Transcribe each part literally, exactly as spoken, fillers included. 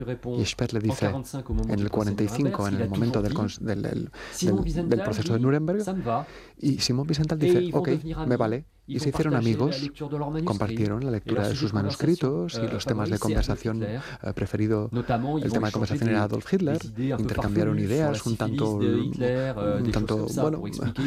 Y Speer le dice, en el cuarenta y cinco, en el momento del, del, del, del, del proceso de Nuremberg, y Simón Wiesenthal dice, ok, me vale. Y se hicieron amigos, compartieron la lectura de sus manuscritos y los temas de conversación eh, preferido. El tema de conversación era Adolf Hitler, intercambiaron ideas un tanto, un tanto bueno,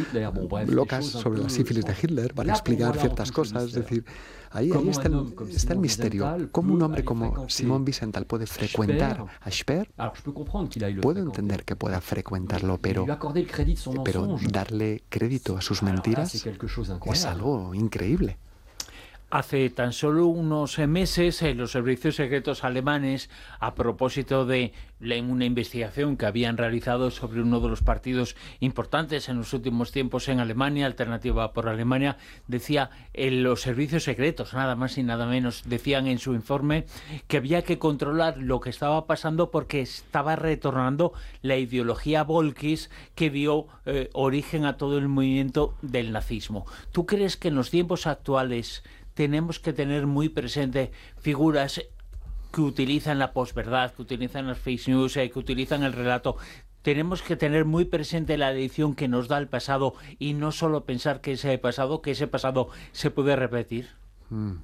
locas sobre la sífilis de Hitler para explicar ciertas cosas. Es decir, ahí, ahí está, el, está el misterio. ¿Cómo un hombre como Simón Wiesenthal puede frecuentar a Speer? Puedo entender que pueda frecuentarlo, pero, pero darle crédito a sus mentiras es algo increíble. Hace tan solo unos meses, eh, los servicios secretos alemanes, a propósito de la, una investigación que habían realizado sobre uno de los partidos importantes en los últimos tiempos en Alemania, Alternativa por Alemania, decía, eh, los servicios secretos, nada más y nada menos, decían en su informe que había que controlar lo que estaba pasando porque estaba retornando la ideología Volkis que dio eh, origen a todo el movimiento del nazismo. ¿Tú crees que en los tiempos actuales tenemos que tener muy presente figuras que utilizan la posverdad, que utilizan las fake news, eh, que utilizan el relato? Tenemos que tener muy presente la lección que nos da el pasado y no solo pensar que ese pasado, que ese pasado se puede repetir. Mm.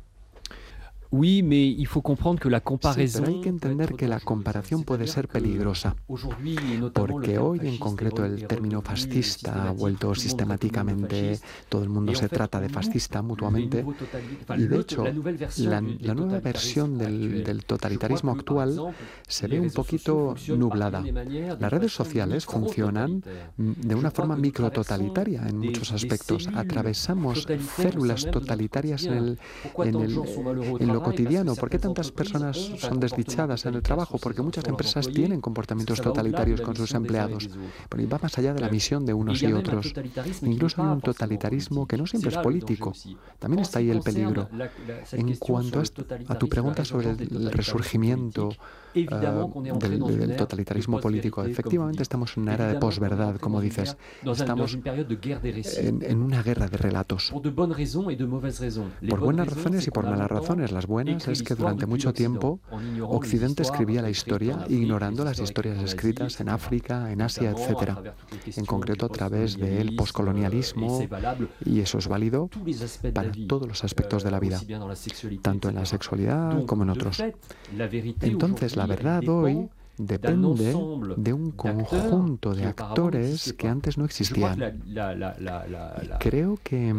Oui, mais il faut comprendre que la comparaison... Sí, pero hay que entender que la comparación puede ser peligrosa, porque hoy en concreto el término fascista ha vuelto sistemáticamente, todo el mundo se trata de fascista mutuamente, y de hecho la, la nueva versión del, del totalitarismo actual se ve un poquito nublada. Las redes sociales funcionan de una forma micrototalitaria en muchos aspectos. Atravesamos células totalitarias en el, en el, en lo cotidiano. ¿Por qué tantas personas son desdichadas en el trabajo? Porque muchas empresas tienen comportamientos totalitarios con sus empleados. Pero va más allá de la misión de unos y otros. Incluso hay un totalitarismo que no siempre es político. También está ahí el peligro. En cuanto a, a tu pregunta sobre el, el resurgimiento uh, del, del totalitarismo político, efectivamente estamos en una era de posverdad, como dices. Estamos en, en una guerra de relatos. Por buenas razones y por malas razones. Las buenas es que durante mucho tiempo Occidente escribía la historia ignorando las historias escritas en África, en Asia, etcétera. En concreto a través del poscolonialismo, y eso es válido para todos los aspectos de la vida, tanto en la sexualidad como en otros. Entonces, la verdad hoy depende de un conjunto de actores que antes no existían. Creo que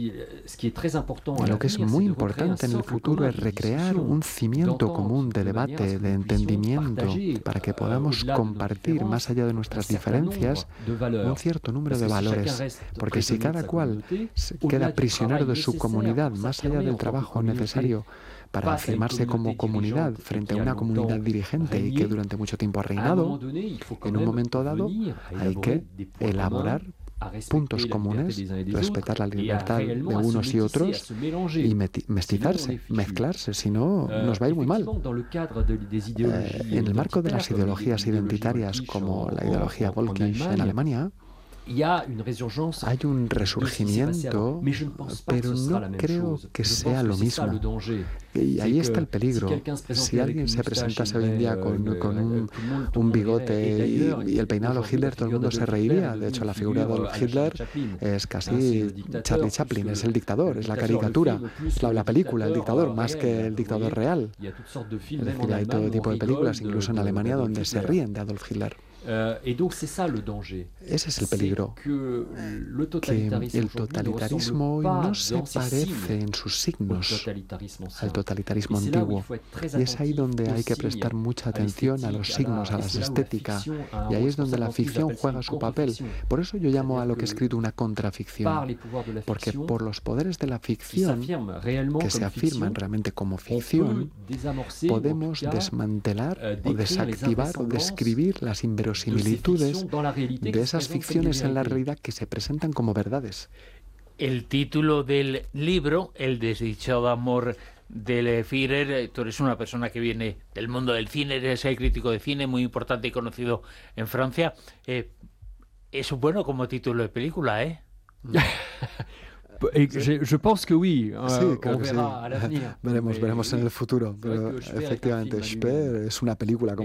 lo que es muy importante en el futuro es recrear un cimiento común de debate, de entendimiento, para que podamos compartir, más allá de nuestras diferencias, un cierto número de valores. Porque si cada cual queda prisionero de su comunidad, más allá del trabajo necesario para afirmarse como comunidad frente a una comunidad dirigente y que durante mucho tiempo ha reinado, en un momento dado hay que elaborar puntos comunes, respetar la libertad de unos y otros y mestizarse, mezclarse, si no nos va a ir muy mal. Eh, en el marco de las ideologías identitarias como la ideología Volkisch en Alemania, hay un resurgimiento, pero no creo que sea lo mismo. Y ahí está el peligro. Si alguien se presentase hoy en día con, con un, un bigote y, y el peinado de Hitler, todo el mundo se reiría. De hecho, la figura de Adolf Hitler es casi Charlie Chaplin, es el dictador, es la caricatura, la, la película, el dictador, más que el dictador real. Es decir, hay todo tipo de películas, incluso en Alemania, donde se ríen de Adolf Hitler. Ese es el peligro, que el totalitarismo hoy no se parece en sus signos al totalitarismo antiguo, y es ahí donde hay que prestar mucha atención a los signos, a la estética, y ahí es donde la ficción juega su papel. Por eso yo llamo a lo que he escrito una contraficción, porque por los poderes de la ficción, que se afirman realmente como ficción, podemos desmantelar o desactivar o describir las inverosimilitudes de esas ficciones en la realidad que se presentan como verdades. El título del libro, El desdichado amor del Führer, tú eres una persona que viene del mundo del cine, eres el crítico de cine muy importante y conocido en Francia. Eh, es bueno como título de película, ¿eh? Je, je pense que oui. Sí, creo que sí. Veremos, veremos en el futuro, pero efectivamente Speer es una película como